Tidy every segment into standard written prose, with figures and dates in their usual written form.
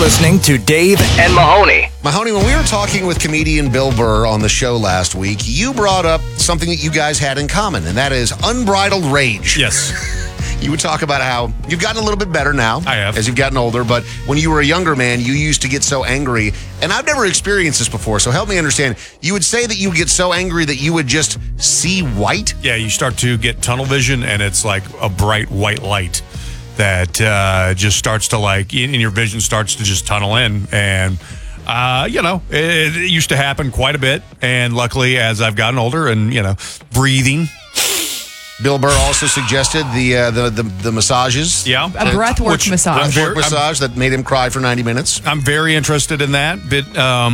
listening to Dave and Mahoney. Mahoney, when we were talking with comedian Bill Burr on the show last week, you brought up something that you guys had in common, and that is unbridled rage. Yes. You would talk about how you've gotten a little bit better now. I have. As you've gotten older, but when you were a younger man, you used to get so angry. And I've never experienced this before, so help me understand. You would say that you would get so angry that you would just see white? Yeah, you start to get tunnel vision, and it's like a bright white light that just starts to and your vision starts to just tunnel in. And, it used to happen quite a bit. And luckily, as I've gotten older and, breathing. Bill Burr also suggested the massages. Yeah. A breathwork massage. Breathwork massage that made him cry for 90 minutes. I'm very interested in that. But,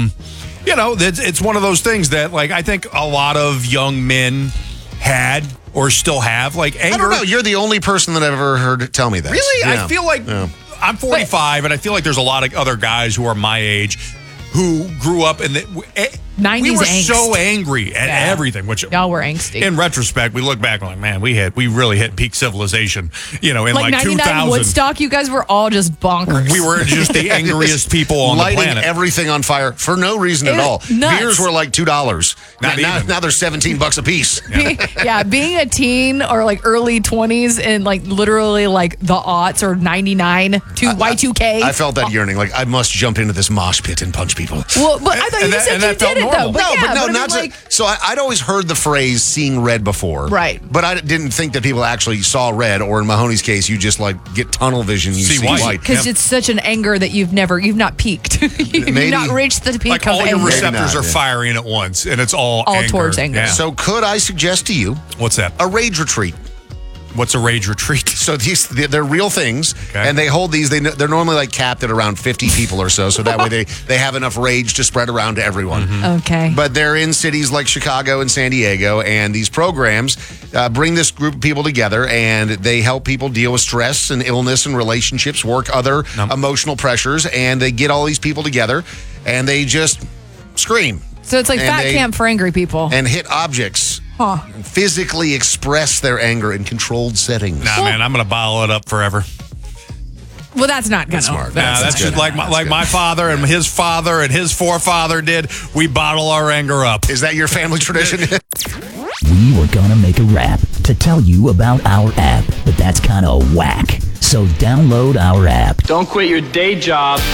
it's one of those things that, I think a lot of young men had or still have, anger. I don't know. You're the only person that I've ever heard tell me that. Really? Yeah. I feel like I'm 45, and I feel like there's a lot of other guys who are my age who grew up in the 90s we were angst. so angry at everything, which y'all were angsty. In retrospect, we look back and like, man, we really hit peak civilization, in 99 2000. Woodstock, you guys were all just bonkers. We were just the angriest people on the planet. Lighting everything on fire for no reason at all. Nuts. Beers were like $2. Now they're $17 a piece. Being a teen or early 20s and literally the aughts or 99 to Y2K. I felt that yearning. I must jump into this mosh pit and punch people. Well, but I thought you said you did it though. So I'd always heard the phrase "seeing red" before, right? But I didn't think that people actually saw red, or in Mahoney's case, you just get tunnel vision, you see white. Because it's such an anger that you've not peaked. You've not reached the peak of all anger. your receptors are firing at once, and it's all anger. Towards anger. Yeah. So could I suggest to you what's that? A rage retreat. What's a rage retreat? So they're real things, and they hold these. They're normally capped at around 50 people or so that way they have enough rage to spread around to everyone. Mm-hmm. Okay. But they're in cities like Chicago and San Diego, and these programs bring this group of people together, and they help people deal with stress and illness and relationships, work other emotional pressures, and they get all these people together, and they just scream. So it's fat camp for angry people. And hit objects. Physically express their anger in controlled settings. Nah, man, I'm going to bottle it up forever. Well, that's not going to smart. That's just like my father and his forefather did. We bottle our anger up. Is that your family tradition? We were going to make a rap to tell you about our app, but that's kind of whack. So download our app. Don't quit your day job.